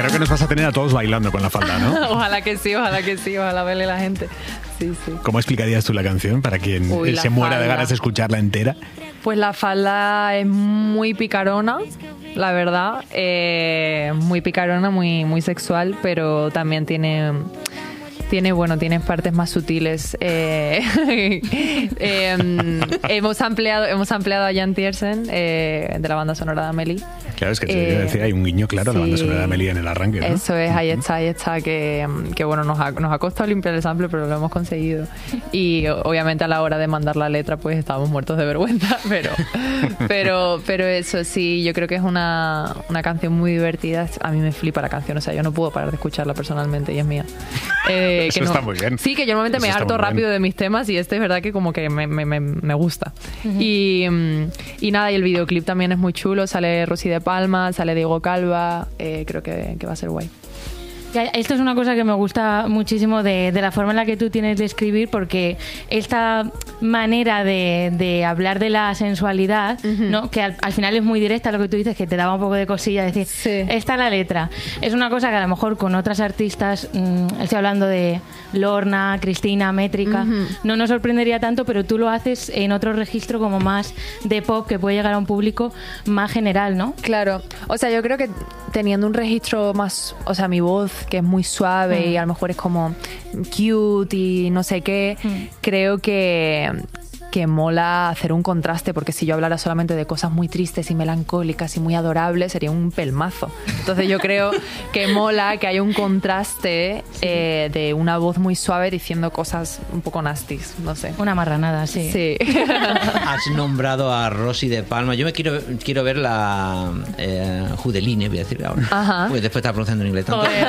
creo que nos vas a tener a todos bailando con la falda, ¿no? Ojalá que sí, ojalá baile la gente. Sí. ¿Cómo explicarías tú la canción para quien se muera de ganas de escucharla entera? Pues la falda es muy picarona, la verdad. Muy picarona, muy sexual, pero también tiene partes más sutiles. Hemos ampliado a Jan Tiersen de la banda sonora de Amélie. Claro, es que te iba a decir, hay un guiño claro a la banda sonora de Amélie en el arranque, ¿no? Eso es, ahí está, que bueno, nos ha costado limpiar el sample, pero lo hemos conseguido. Y obviamente a la hora de mandar la letra, pues estábamos muertos de vergüenza, pero eso sí, yo creo que es una canción muy divertida. A mí me flipa la canción, o sea, yo no puedo parar de escucharla personalmente y es mía. Eso está muy bien. Sí, que yo normalmente me harto rápido de mis temas y este es verdad que como que me gusta. Uh-huh. Y nada, y el videoclip también es muy chulo, sale Rosy de Palma, sale Diego Calva, creo que va a ser guay. Esto es una cosa que me gusta muchísimo de la forma en la que tú tienes de escribir, porque esta manera de hablar de la sensualidad, ¿no? Que al final es muy directa, lo que tú dices, que te daba un poco de cosilla decir, esta es la letra. Es una cosa que a lo mejor con otras artistas, estoy hablando de Lorna, Cristina, Métrica, no nos sorprendería tanto, pero tú lo haces en otro registro como más de pop, que puede llegar a un público más general, ¿no? Claro, o sea, yo creo que teniendo un registro más, o sea, mi voz, que es muy suave y a lo mejor es como cute y no sé qué, creo que mola hacer un contraste, porque si yo hablara solamente de cosas muy tristes y melancólicas y muy adorables sería un pelmazo. Entonces yo creo que mola que haya un contraste de una voz muy suave diciendo cosas un poco nasties, no sé. Una marranada, sí. Has nombrado a Rosy de Palma. Yo me quiero ver la Judeline, voy a decir ahora. Ajá. Pues después está pronunciando en inglés.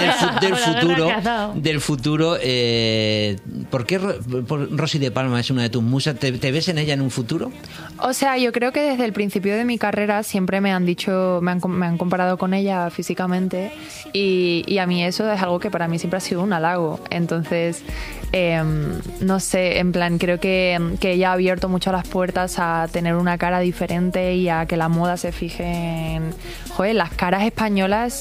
Del futuro. ¿Por qué Rosy de Palma es una de tus musas? ¿Te ves en ella en un futuro? O sea, yo creo que desde el principio de mi carrera siempre me han comparado con ella físicamente y a mí eso es algo que para mí siempre ha sido un halago. Entonces, no sé, en plan, creo que ella ha abierto mucho las puertas a tener una cara diferente y a que la moda se fije en, las caras españolas,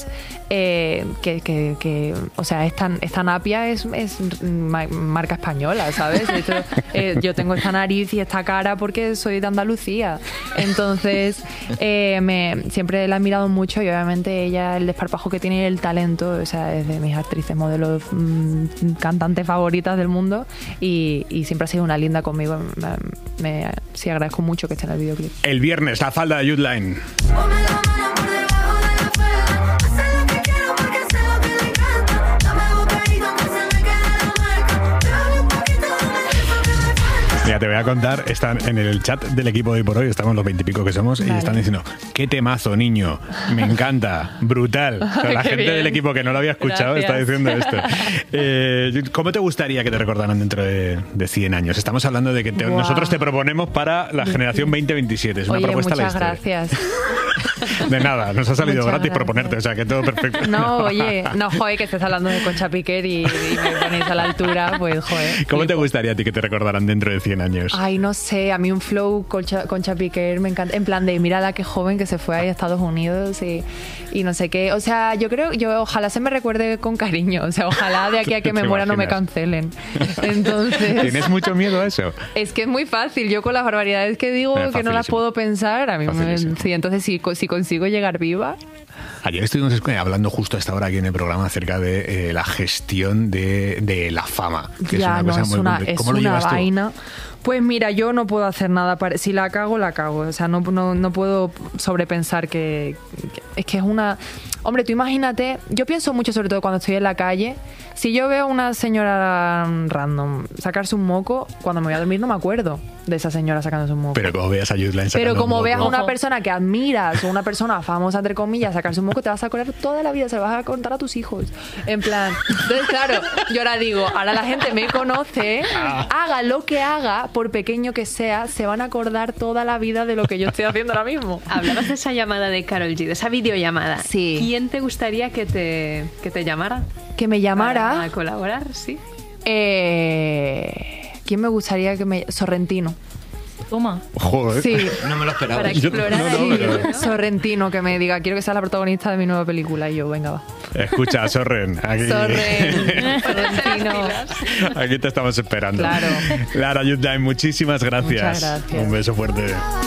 o sea, esta napia es marca española, ¿sabes? Yo tengo esta nariz y esta cara porque soy de Andalucía. Entonces, siempre la he admirado mucho y obviamente ella, el desparpajo que tiene y el talento, o sea, es de mis actrices, modelos, cantantes favoritas del mundo y siempre ha sido una linda conmigo. Sí, agradezco mucho que esté en el videoclip. El viernes, la falda de Youthline. Mira, te voy a contar, están en el chat del equipo de Hoy por Hoy, estamos los 20 y pico que somos, y están diciendo, qué temazo, niño, me encanta, brutal. O sea, la gente del equipo que no lo había escuchado está diciendo esto. ¿Cómo te gustaría que te recordaran dentro de 100 años? Estamos hablando de que nosotros te proponemos para la generación 2027, es una propuesta a la historia. Muchas gracias. De nada, nos ha salido gratis proponerte, o sea que todo perfecto. Que estés hablando de Concha Piquer y me ponéis a la altura, pues ¿Cómo te gustaría a ti que te recordaran dentro de 100 años? Ay, no sé, a mí un flow Concha Piquer me encanta, en plan de mírala qué joven que se fue ahí a Estados Unidos y no sé qué, o sea, yo ojalá se me recuerde con cariño, o sea, ojalá de aquí a que me muera no me cancelen. Entonces, ¿tienes mucho miedo a eso? Es que es muy fácil, yo con las barbaridades que digo que no las puedo pensar, a mí sí, entonces si consigo llegar viva. Ayer estuvimos hablando justo a esta hora aquí en el programa acerca de la gestión de la fama, que ya, es una cosa muy complicada. ¿Cómo lo llevas vaina. Tú? Pues mira, yo no puedo hacer nada. Si la cago, la cago. O sea, no puedo sobrepensar que es que es una... Hombre, tú imagínate... Yo pienso mucho, sobre todo cuando estoy en la calle. Si yo veo a una señora random sacarse un moco, cuando me voy a dormir no me acuerdo de esa señora sacándose un moco. Pero como veas a Youthline sacando Pero como un moco, veas a una persona que admiras o una persona famosa, entre comillas, sacarse un moco, te vas a acordar toda la vida, se lo vas a contar a tus hijos. En plan... Entonces, claro, yo ahora digo, ahora la gente me conoce, haga lo que haga, por pequeño que sea, se van a acordar toda la vida de lo que yo estoy haciendo ahora mismo. Hablabas de esa llamada de Karol G, de esa videollamada. Sí. ¿Quién te gustaría que te llamara? ¿Que me llamara? Para colaborar, sí. ¿Quién me gustaría que me... Sorrentino. Toma. Joder. Sí. No me lo esperaba. Para explorar ahí. Sorrentino, que me diga, quiero que sea la protagonista de mi nueva película. Y yo, venga, va. Escucha, Sorren. Aquí, Sorrentino. aquí te estamos esperando. Claro. Lara Yudai, muchísimas gracias. Muchas gracias. Un beso fuerte.